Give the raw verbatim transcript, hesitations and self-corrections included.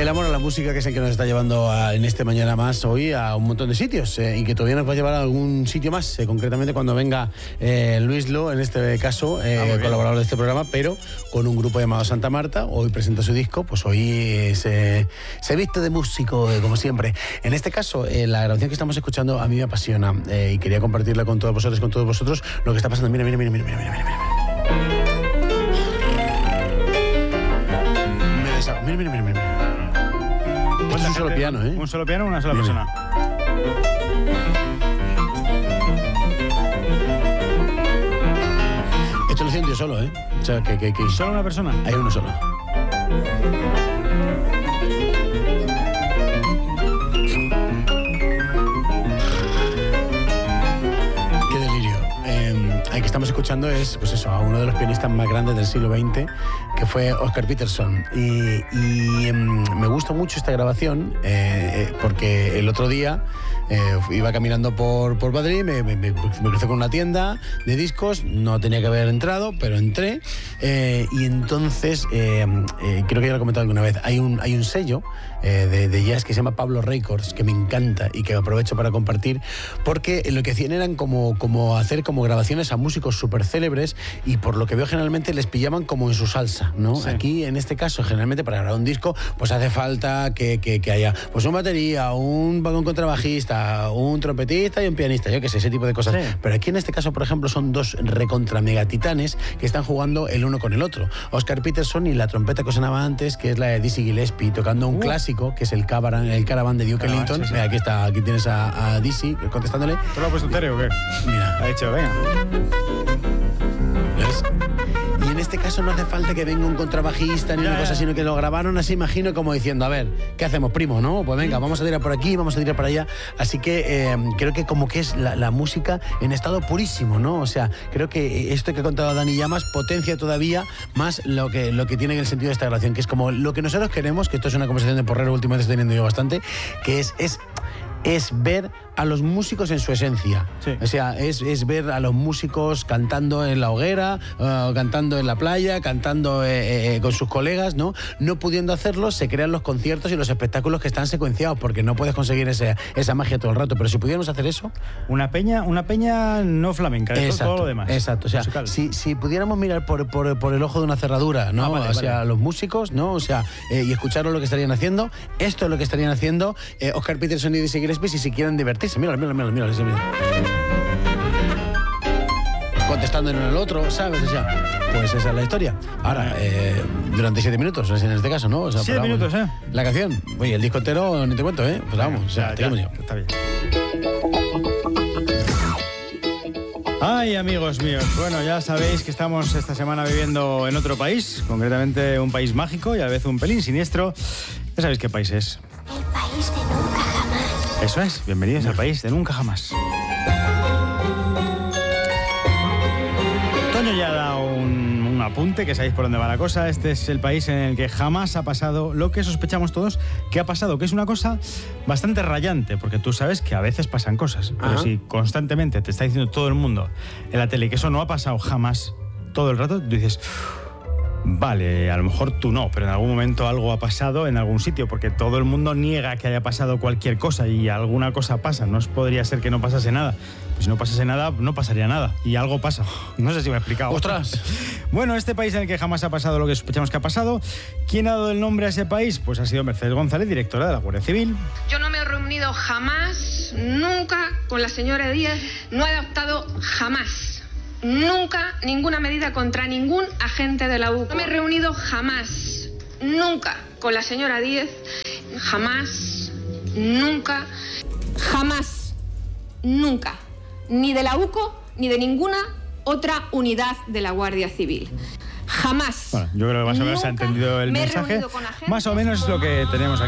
El amor a la música, que es el que nos está llevando a, en este Mañana Más hoy a un montón de sitios eh, y que todavía nos va a llevar a algún sitio más, eh, concretamente cuando venga eh, Luis Lo, en este caso, eh, ah, colaborador de este programa, pero con un grupo llamado Santa Marta. Hoy presenta su disco, pues hoy eh, se, se viste de músico, eh, como siempre. En este caso, eh, la grabación que estamos escuchando a mí me apasiona eh, y quería compartirla con todos vosotros, con todos vosotros, lo que está pasando. Mira, mira, mira, mira, mira, mira, mira, mira. Me deshago. Mira, mira, mira, mira. Esto es un solo piano, ¿eh? Un solo piano, una sola mira, persona. Esto lo siento yo solo, ¿eh? O sea, que, que, que... ¿Solo una persona? Hay uno solo. Qué delirio. Eh, el que estamos escuchando es, pues eso, a uno de los pianistas más grandes del siglo veinte, que fue Oscar Peterson. Y, y eh, me gusta mucho esta grabación eh, porque el otro día eh, iba caminando por, por Madrid, me, me, me, me crucé con una tienda de discos, no tenía que haber entrado, pero entré eh, y entonces, eh, eh, creo que ya lo he comentado alguna vez, hay un, hay un sello eh, de, de jazz que se llama Pablo Records, que me encanta y que aprovecho para compartir, porque lo que hacían eran como, como hacer como grabaciones a músicos súper célebres y por lo que veo generalmente les pillaban como en su salsa, ¿no? Sí. Aquí, en este caso, generalmente para grabar un disco, pues hace falta que, que, que haya pues una batería, un, un contrabajista, un trompetista y un pianista, yo qué sé, ese tipo de cosas. Sí. Pero aquí en este caso, por ejemplo, son dos recontra megatitanes que están jugando el uno con el otro. Oscar Peterson y la trompeta que sonaba antes, que es la de Dizzy Gillespie, tocando un uh. clásico, que es el Caravan, el Caravan de Duke Ellington. Sí, sí. Mira, aquí está, aquí tienes a, a Dizzy contestándole. ¿Tú lo has puesto entero o qué? Mira. Ha dicho, venga. ¿Ves? Y en este caso no hace falta que venga un contrabajista ni yeah, una cosa, sino que lo grabaron así, imagino, como diciendo, a ver, ¿qué hacemos, primo? ¿No? Pues venga, vamos a tirar por aquí, vamos a tirar para allá. Así que eh, creo que como que es la, la música en estado purísimo, ¿no? O sea, creo que esto que ha contado Dani Llamas potencia todavía más lo que, lo que tiene en el sentido de esta grabación, que es como lo que nosotros queremos, que esto es una conversación de porrero, últimamente estoy teniendo yo bastante, que es... es es ver a los músicos en su esencia. Sí. O sea, es, es ver a los músicos cantando en la hoguera, uh, cantando en la playa, cantando eh, eh, con sus colegas, ¿no? No pudiendo hacerlo, se crean los conciertos y los espectáculos que están secuenciados, porque no puedes conseguir ese, esa magia todo el rato. Pero si pudiéramos hacer eso... Una peña, una peña no flamenca, exacto, todo lo demás. Exacto, o sea, si, si pudiéramos mirar por, por, por el ojo de una cerradura, ¿no? Ah, vale, o sea, vale. Los músicos, ¿no? O sea, eh, y escucharon lo que estarían haciendo, esto es lo que estarían haciendo eh, Oscar Peterson y Dizzy Gillespie, si se quieren divertirse. Mira, mira, mira, mira, mira. Contestando en el otro, ¿sabes? O sea, pues esa es la historia. Ahora, eh, durante siete minutos, en este caso, ¿no? O sea, siete minutos, ¿eh? La canción. Oye, el disco entero ni te cuento, ¿eh? Pues vamos, o sea, ya, ya, está bien. Ay, amigos míos, bueno, ya sabéis que estamos esta semana viviendo en otro país, concretamente un país mágico y a la vez un pelín siniestro. Ya sabéis qué país es. El país de nunca jamás. Eso es, bienvenidos al país de nunca jamás. Toño ya ha dado un, un apunte, que sabéis por dónde va la cosa. Este es el país en el que jamás ha pasado lo que sospechamos todos que ha pasado, que es una cosa bastante rayante, porque tú sabes que a veces pasan cosas, pero si constantemente te está diciendo todo el mundo en la tele que eso no ha pasado jamás todo el rato, tú dices... Vale, a lo mejor tú no, pero en algún momento algo ha pasado en algún sitio, porque todo el mundo niega que haya pasado cualquier cosa y alguna cosa pasa. No podría ser que no pasase nada. Pues si no pasase nada, no pasaría nada. Y algo pasa. No sé si me he explicado. ¡Ostras! Bueno, este país en el que jamás ha pasado lo que sospechamos que ha pasado. ¿Quién ha dado el nombre a ese país? Pues ha sido Mercedes González, directora de la Guardia Civil. Yo no me he reunido jamás, nunca, con la señora Díaz. No he adoptado jamás. Nunca ninguna medida contra ningún agente de la U C O. No me he reunido jamás, nunca con la señora Díez, jamás, nunca, jamás, nunca, ni de la U C O ni de ninguna otra unidad de la Guardia Civil. Jamás. Bueno, yo creo que más o menos se ha entendido el mensaje. Más o menos es lo que tenemos aquí.